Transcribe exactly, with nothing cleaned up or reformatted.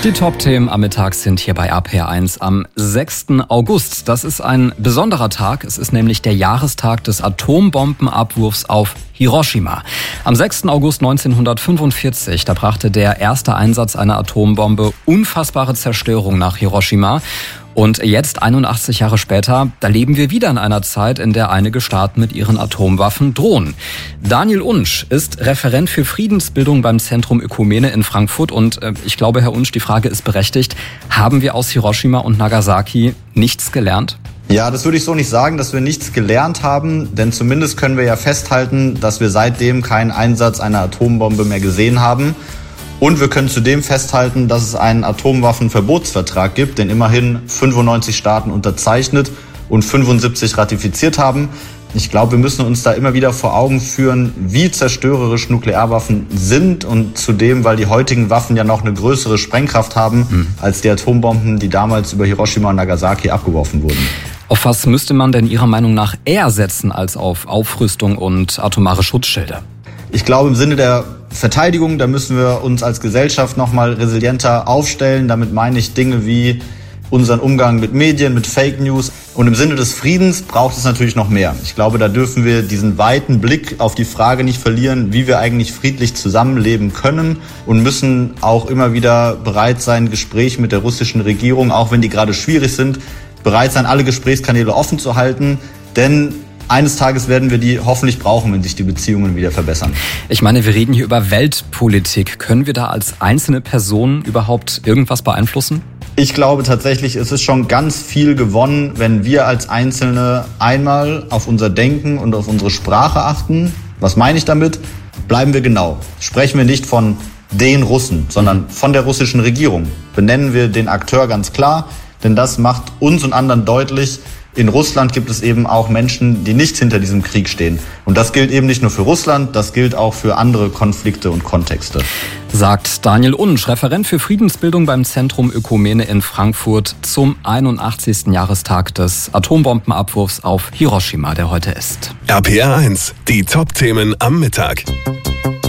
Die Top-Themen am Mittag sind hier bei A P R eins am sechsten August. Das ist ein besonderer Tag. Es ist nämlich der Jahrestag des Atombombenabwurfs auf Hiroshima. Am sechsten August neunzehnhundertfünfundvierzig, da brachte der erste Einsatz einer Atombombe unfassbare Zerstörung nach Hiroshima. Und jetzt, einundachtzig Jahre später, da leben wir wieder in einer Zeit, in der einige Staaten mit ihren Atomwaffen drohen. Daniel Unsch ist Referent für Friedensbildung beim Zentrum Ökumene in Frankfurt. Und äh, ich glaube, Herr Unsch, die Frage ist berechtigt. Haben wir aus Hiroshima und Nagasaki nichts gelernt? Ja, das würde ich so nicht sagen, dass wir nichts gelernt haben. Denn zumindest können wir ja festhalten, dass wir seitdem keinen Einsatz einer Atombombe mehr gesehen haben. Und wir können zudem festhalten, dass es einen Atomwaffenverbotsvertrag gibt, den immerhin fünfundneunzig Staaten unterzeichnet und fünfundsiebzig ratifiziert haben. Ich glaube, wir müssen uns da immer wieder vor Augen führen, wie zerstörerisch Nuklearwaffen sind und zudem, weil die heutigen Waffen ja noch eine größere Sprengkraft haben mhm. als die Atombomben, die damals über Hiroshima und Nagasaki abgeworfen wurden. Auf was müsste man denn Ihrer Meinung nach eher setzen als auf Aufrüstung und atomare Schutzschilde? Ich glaube, im Sinne der Verteidigung, da müssen wir uns als Gesellschaft noch mal resilienter aufstellen. Damit meine ich Dinge wie unseren Umgang mit Medien, mit Fake News. Und im Sinne des Friedens braucht es natürlich noch mehr. Ich glaube, da dürfen wir diesen weiten Blick auf die Frage nicht verlieren, wie wir eigentlich friedlich zusammenleben können und müssen auch immer wieder bereit sein, Gespräche mit der russischen Regierung, auch wenn die gerade schwierig sind, bereit sein, alle Gesprächskanäle offen zu halten. Denn eines Tages werden wir die hoffentlich brauchen, wenn sich die Beziehungen wieder verbessern. Ich meine, wir reden hier über Weltpolitik. Können wir da als einzelne Person überhaupt irgendwas beeinflussen? Ich glaube tatsächlich, es ist schon ganz viel gewonnen, wenn wir als Einzelne einmal auf unser Denken und auf unsere Sprache achten. Was meine ich damit? Bleiben wir genau. Sprechen wir nicht von den Russen, sondern von der russischen Regierung. Benennen wir den Akteur ganz klar, denn das macht uns und anderen deutlich, in Russland gibt es eben auch Menschen, die nicht hinter diesem Krieg stehen. Und das gilt eben nicht nur für Russland, das gilt auch für andere Konflikte und Kontexte. Sagt Daniel Unsch, Referent für Friedensbildung beim Zentrum Ökumene in Frankfurt zum einundachtzigsten Jahrestag des Atombombenabwurfs auf Hiroshima, der heute ist. A P R eins, die Top-Themen am Mittag.